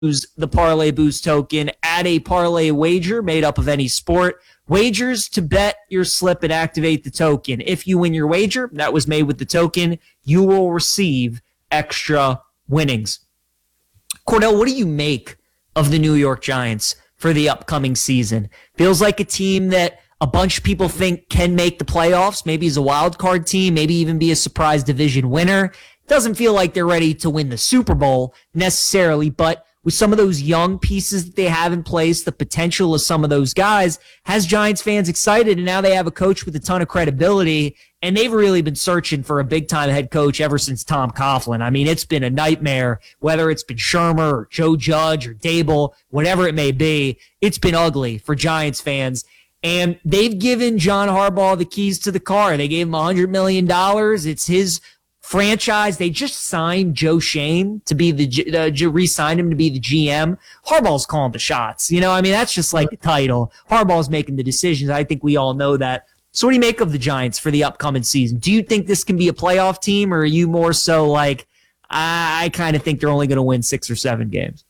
use the Parlay Boost token, add a parlay wager made up of any sport. Wagers to bet your slip and activate the token. If you win your wager that was made with the token, you will receive extra winnings. Cordell, what do you make of the New York Giants for the upcoming season? Feels like a team that a bunch of people think can make the playoffs, maybe as a wild card team, maybe even be a surprise division winner. Doesn't feel like they're ready to win the Super Bowl necessarily, but with some of those young pieces that they have in place, the potential of some of those guys has Giants fans excited, and now they have a coach with a ton of credibility, and they've really been searching for a big-time head coach ever since Tom Coughlin. I mean, it's been a nightmare, whether it's been Shermer or Joe Judge or Dable, whatever it may be. It's been ugly for Giants fans, and they've given John Harbaugh the keys to the car. They gave him $100 million. It's his franchise. They just signed Joe Shane to be re-signed him to be the GM. Harbaugh's calling the shots. You know, I mean, that's just like the title. Harbaugh's making the decisions. I think we all know that. So what do you make of the Giants for the upcoming season? Do you think this can be a playoff team, or are you more so like, I kind of think they're only going to win 6 or 7 games?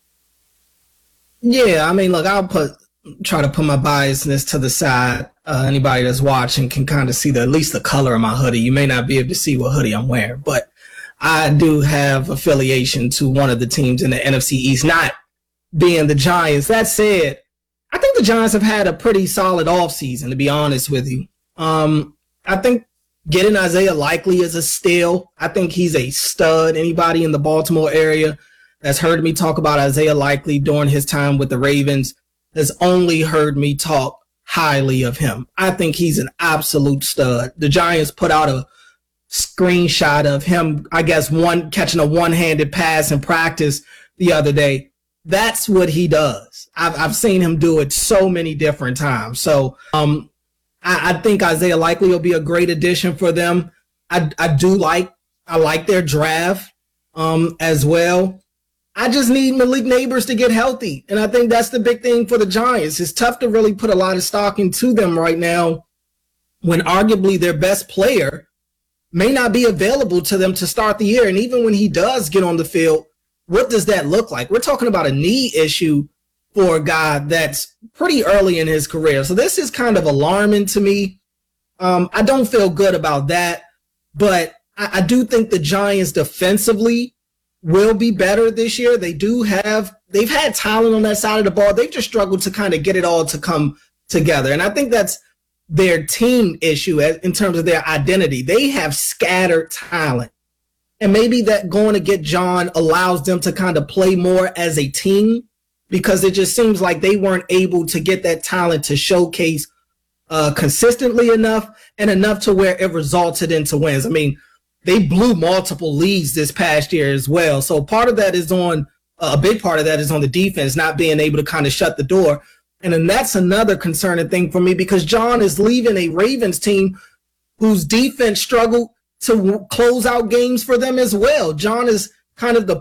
Yeah, I mean, look, try to put my biasness to the side. Anybody that's watching can kind of see at least the color of my hoodie. You may not be able to see what hoodie I'm wearing, but I do have affiliation to one of the teams in the NFC East, not being the Giants. That said, I think the Giants have had a pretty solid offseason, to be honest with you. I think getting Isaiah Likely is a steal. I think he's a stud. Anybody in the Baltimore area that's heard me talk about Isaiah Likely during his time with the Ravens has only heard me talk highly of him. I think he's an absolute stud. The Giants put out a screenshot of him, I guess, catching a one-handed pass in practice the other day. That's what he does. I've seen him do it so many different times. So I think Isaiah Likely will be a great addition for them. I like their draft as well. I just need Malik Neighbors to get healthy. And I think that's the big thing for the Giants. It's tough to really put a lot of stock into them right now when arguably their best player may not be available to them to start the year. And even when he does get on the field, what does that look like? We're talking about a knee issue for a guy that's pretty early in his career. So this is kind of alarming to me. I don't feel good about that, but I do think the Giants defensively will be better this year. They've had talent on that side of the ball. They've just struggled to kind of get it all to come together. And I think that's their team issue in terms of their identity. They have scattered talent. And maybe that going to get John allows them to kind of play more as a team, because it just seems like they weren't able to get that talent to showcase consistently enough and enough to where it resulted into wins. I mean, they blew multiple leads this past year as well. So part of that is a big part of that is on the defense, not being able to kind of shut the door. And then that's another concerning thing for me, because John is leaving a Ravens team whose defense struggled to close out games for them as well. John is kind of the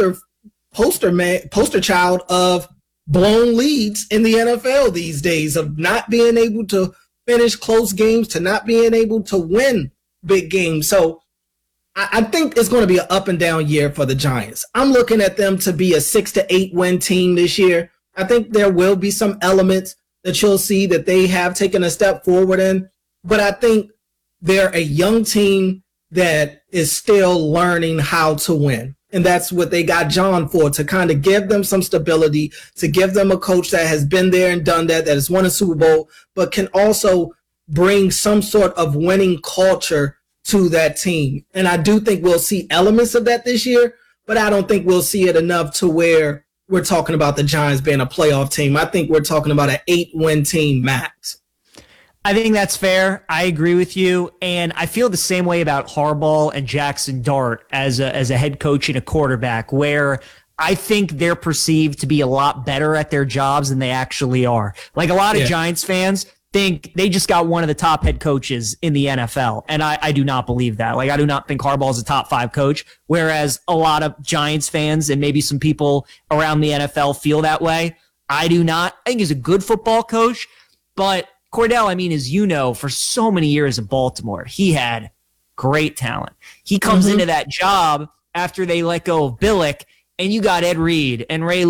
poster child of blown leads in the NFL these days, of not being able to finish close games, to not being able to win big games. So I think it's going to be an up and down year for the Giants. I'm looking at them to be a 6 to 8 win team this year. I think there will be some elements that you'll see that they have taken a step forward in, but I think they're a young team that is still learning how to win. And that's what they got John for, to kind of give them some stability, to give them a coach that has been there and done that has won a Super Bowl, but can also bring some sort of winning culture to that team. And I do think we'll see elements of that this year, but I don't think we'll see it enough to where we're talking about the Giants being a playoff team. I think we're talking about an 8-win team max. I think that's fair. I agree with you. And I feel the same way about Harbaugh and Jackson Dart as a head coach and a quarterback, where I think they're perceived to be a lot better at their jobs than they actually are. Like, a lot of Giants fans think they just got one of the top head coaches in the NFL. And I do not believe that. Like, I do not think Harbaugh is a top 5 coach, whereas a lot of Giants fans and maybe some people around the NFL feel that way. I do not. I think he's a good football coach, but Cordell, I mean, as you know, for so many years in Baltimore, he had great talent. He comes into that job after they let go of Billick, and you got Ed Reed and Ray